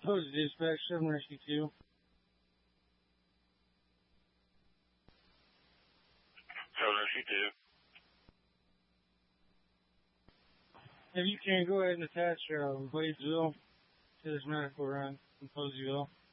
Oh, dispatch 7 Rescue 2. 7 Rescue 2. If you can, go ahead and attach Bladesville to this medical run in Poseyville.